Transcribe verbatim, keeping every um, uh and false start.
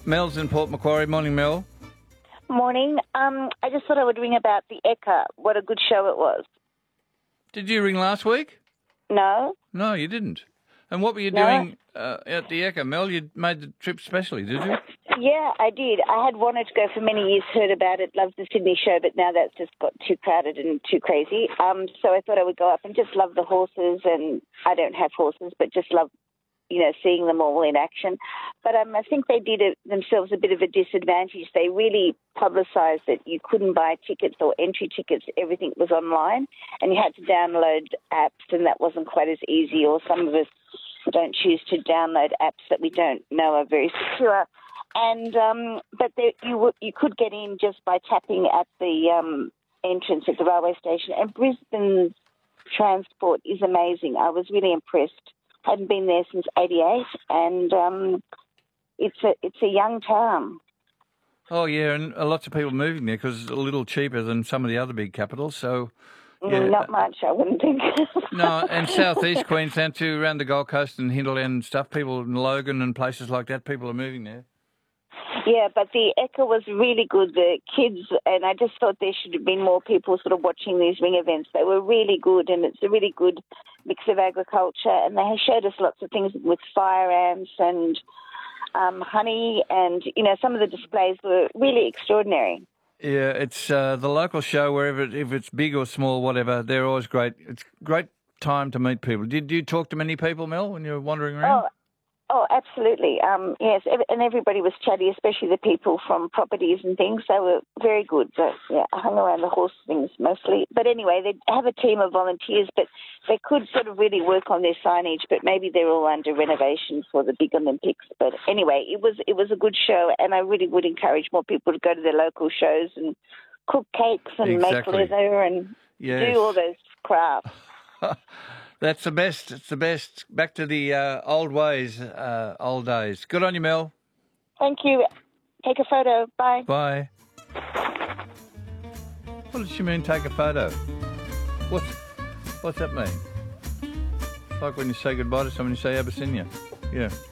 Mel's in Port Macquarie. Morning, Mel. Morning. Um, I just thought I would ring about the Ekka. What a good show it was. Did you ring last week? No? No, you didn't. And what were you No. doing uh, at the Ekka, Mel? You made the trip specially, did you? Yeah, I did. I had wanted to go for many years, heard about it, loved the Sydney show, but now that's just got too crowded and too crazy. Um, so I thought I would go up and just love the horses, and I don't have horses, but just love, you know, seeing them all in action. But um, I think they did it themselves a bit of a disadvantage. They really publicised that you couldn't buy tickets or entry tickets. Everything was online, and you had to download apps, and that wasn't quite as easy, or some of us don't choose to download apps that we don't know are very secure. And um, but there, you w- you could get in just by tapping at the um, entrance at the railway station. And Brisbane's transport is amazing. I was really impressed. I hadn't been there since eighty-eight, and um, it's a it's a young town. Oh, yeah, and lots of people moving there because it's a little cheaper than some of the other big capitals, so... Yeah. Mm, not much, I wouldn't think. No, and southeast Queensland too, around the Gold Coast and Hinterland and stuff, people in Logan and places like that, people are moving there. Yeah, but the Ekka was really good. The kids, and I just thought there should have been more people sort of watching these ring events. They were really good, and it's a really good mix of agriculture. And they showed us lots of things with fire ants and um, honey, and, you know, some of the displays were really extraordinary. Yeah, it's uh, the local show, wherever, it, if it's big or small, whatever, they're always great. It's a great time to meet people. Did you talk to many people, Mel, when you were wandering around? Oh, Oh, absolutely. Um, yes, and everybody was chatty, especially the people from properties and things. They were very good. But, yeah, I hung around the horse things mostly. But anyway, they have a team of volunteers, but they could sort of really work on their signage, but maybe they're all under renovation for the big Olympics. But anyway, it was it was a good show, and I really would encourage more people to go to their local shows and cook cakes and Exactly. make leather and Yes. do all those crafts. That's the best. It's the best. Back to the uh, old ways, uh, old days. Good on you, Mel. Thank you. Take a photo. Bye. Bye. What does she mean, take a photo? What's, what's that mean? It's like when you say goodbye to someone, you say Abyssinia. Yeah.